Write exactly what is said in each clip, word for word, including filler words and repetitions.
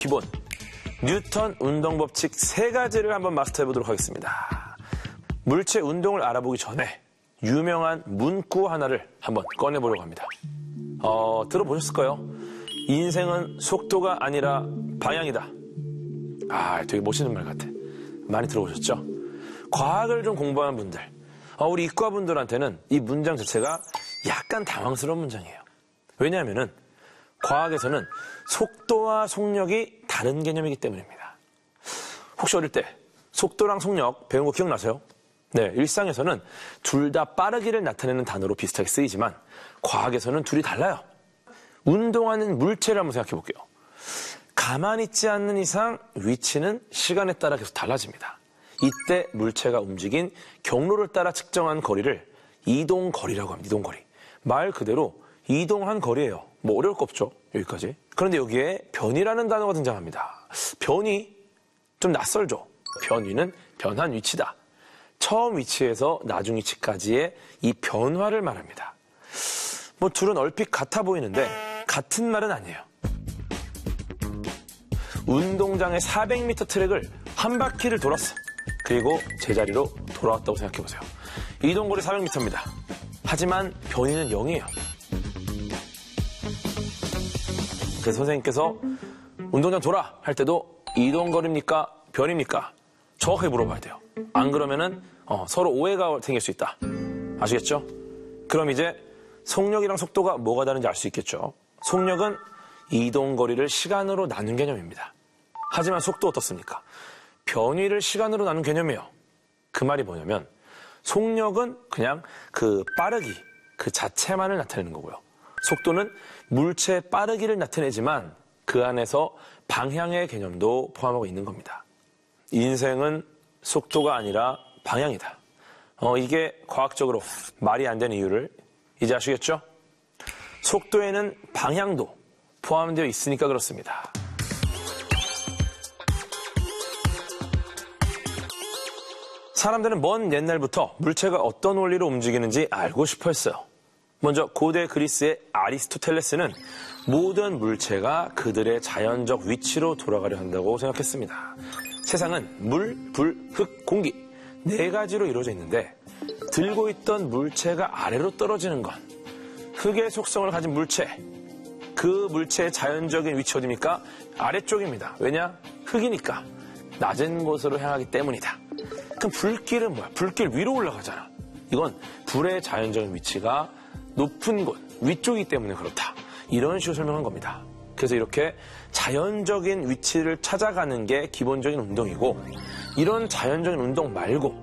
기본 뉴턴 운동법칙 세 가지를 한번 마스터해보도록 하겠습니다. 물체 운동을 알아보기 전에 유명한 문구 하나를 한번 꺼내보려고 합니다. 어, 들어보셨을까요? 인생은 속도가 아니라 방향이다. 아, 되게 멋있는 말 같아. 많이 들어보셨죠? 과학을 좀 공부하는 분들, 어, 우리 이과분들한테는 이 문장 자체가 약간 당황스러운 문장이에요. 왜냐하면은 과학에서는 속도와 속력이 다른 개념이기 때문입니다. 혹시 어릴 때 속도랑 속력 배운 거 기억나세요? 네, 일상에서는 둘 다 빠르기를 나타내는 단어로 비슷하게 쓰이지만 과학에서는 둘이 달라요. 운동하는 물체를 한번 생각해 볼게요. 가만히 있지 않는 이상 위치는 시간에 따라 계속 달라집니다. 이때 물체가 움직인 경로를 따라 측정한 거리를 이동거리라고 합니다. 이동거리. 말 그대로 이동한 거리예요. 뭐 어려울 거 없죠. 여기까지. 그런데 여기에 변이라는 단어가 등장합니다. 변이 좀 낯설죠. 변이는 변한 위치다. 처음 위치에서 나중 위치까지의 이 변화를 말합니다. 뭐 둘은 얼핏 같아 보이는데 같은 말은 아니에요. 운동장의 사백 미터 트랙을 한 바퀴를 돌았어. 그리고 제자리로 돌아왔다고 생각해보세요. 이동거리 사백 미터입니다. 하지만 변이는 영이에요. 그래서 선생님께서 운동장 돌아 할 때도 이동거리입니까? 변입니까? 정확하게 물어봐야 돼요. 안 그러면은 어, 서로 오해가 생길 수 있다. 아시겠죠? 그럼 이제 속력이랑 속도가 뭐가 다른지 알 수 있겠죠? 속력은 이동거리를 시간으로 나눈 개념입니다. 하지만 속도 어떻습니까? 변위를 시간으로 나눈 개념이에요. 그 말이 뭐냐면 속력은 그냥 그 빠르기 그 자체만을 나타내는 거고요. 속도는 물체의 빠르기를 나타내지만 그 안에서 방향의 개념도 포함하고 있는 겁니다. 인생은 속도가 아니라 방향이다. 어, 이게 과학적으로 말이 안 되는 이유를 이제 아시겠죠? 속도에는 방향도 포함되어 있으니까 그렇습니다. 사람들은 먼 옛날부터 물체가 어떤 원리로 움직이는지 알고 싶어 했어요. 먼저 고대 그리스의 아리스토텔레스는 모든 물체가 그들의 자연적 위치로 돌아가려 한다고 생각했습니다. 세상은 물, 불, 흙, 공기 네 가지로 이루어져 있는데 들고 있던 물체가 아래로 떨어지는 건 흙의 속성을 가진 물체, 그 물체의 자연적인 위치 어디입니까? 아래쪽입니다. 왜냐? 흙이니까 낮은 곳으로 향하기 때문이다. 그럼 불길은 뭐야? 불길 위로 올라가잖아. 이건 불의 자연적인 위치가 높은 곳, 위쪽이기 때문에 그렇다. 이런 식으로 설명한 겁니다. 그래서 이렇게 자연적인 위치를 찾아가는 게 기본적인 운동이고 이런 자연적인 운동 말고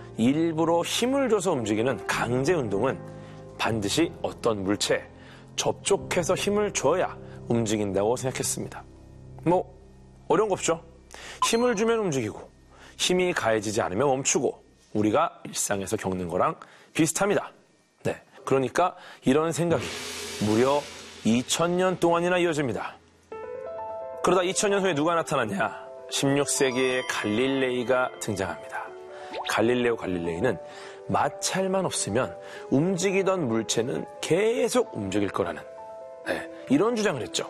일부러 힘을 줘서 움직이는 강제 운동은 반드시 어떤 물체에 접촉해서 힘을 줘야 움직인다고 생각했습니다. 뭐 어려운 거 없죠? 힘을 주면 움직이고 힘이 가해지지 않으면 멈추고 우리가 일상에서 겪는 거랑 비슷합니다. 네, 그러니까 이런 생각이 무려 이천 년 동안이나 이어집니다. 그러다 이천 년 후에 누가 나타났냐? 십육 세기에 갈릴레이가 등장합니다. 갈릴레오 갈릴레이는 마찰만 없으면 움직이던 물체는 계속 움직일 거라는 네, 이런 주장을 했죠.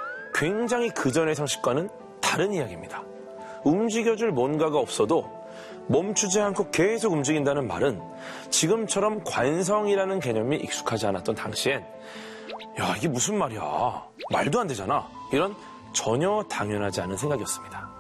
굉장히 그전의 상식과는 다른 이야기입니다. 움직여줄 뭔가가 없어도 멈추지 않고 계속 움직인다는 말은 지금처럼 관성이라는 개념이 익숙하지 않았던 당시엔 야, 이게 무슨 말이야. 말도 안 되잖아. 이런 전혀 당연하지 않은 생각이었습니다.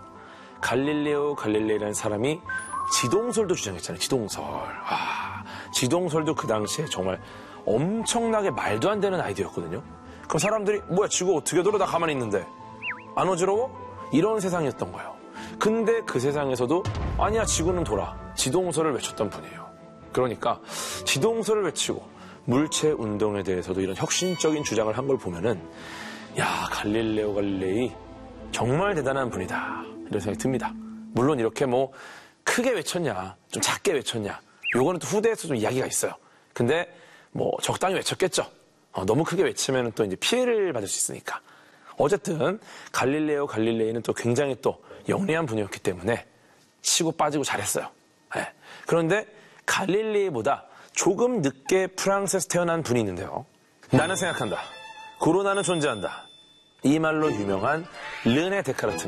갈릴레오 갈릴레이라는 사람이 지동설도 주장했잖아요. 지동설. 아, 지동설도 그 당시에 정말 엄청나게 말도 안 되는 아이디어였거든요. 그럼 사람들이 뭐야 지구 어떻게 돌아 나 가만히 있는데 안 어지러워? 이런 세상이었던 거예요. 근데 그 세상에서도 아니야 지구는 돌아. 지동설을 외쳤던 분이에요. 그러니까 지동설을 외치고 물체 운동에 대해서도 이런 혁신적인 주장을 한 걸 보면은 야 갈릴레오 갈릴레이 정말 대단한 분이다 이런 생각이 듭니다. 물론 이렇게 뭐 크게 외쳤냐 좀 작게 외쳤냐 요거는 또 후대에서 좀 이야기가 있어요. 근데 뭐 적당히 외쳤겠죠. 어, 너무 크게 외치면 또 이제 피해를 받을 수 있으니까. 어쨌든 갈릴레오 갈릴레이는 또 굉장히 또 영리한 분이었기 때문에 치고 빠지고 잘했어요. 네. 그런데 갈릴레이보다 조금 늦게 프랑스에서 태어난 분이 있는데요. 나는 생각한다. 코로나는 존재한다. 이 말로 유명한 르네 데카르트.